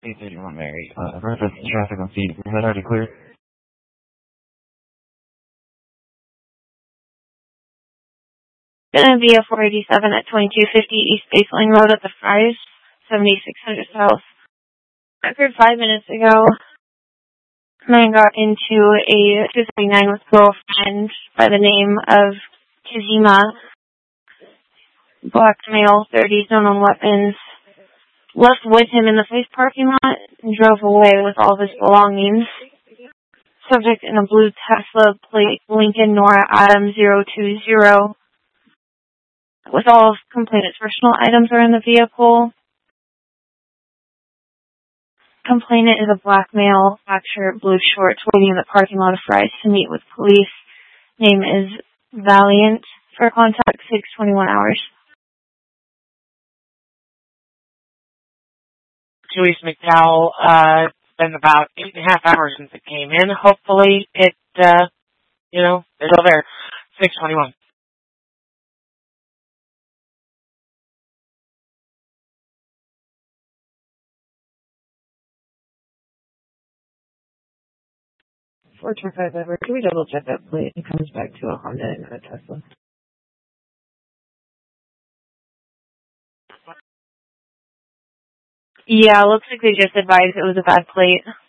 831 Mary. Reference traffic on scene. Is that already clear? Gonna be a 487 at 2250 East Baseline Road at the Fry's, 7600 South. Record 5 minutes ago, man got into a 239 with girlfriend by the name of Kazima. Black male, 30s, known weapons. Left with him in the Face parking lot and drove away with all of his belongings. Subject in a blue Tesla plate, Lincoln Nora Adam 020. With all of complainant's personal items are in the vehicle. Complainant is a black male, black shirt, blue shorts, waiting in the parking lot of Fry's to meet with police. Name is Valiant. For contact, 621 hours. Joyce McDowell, it's been about 8.5 hours since it came in. Hopefully it, they're still there. 621. For truck driver, can we double check that plate? It comes back to a Honda and not a Tesla. Yeah, looks like they just advised it was a bad plate.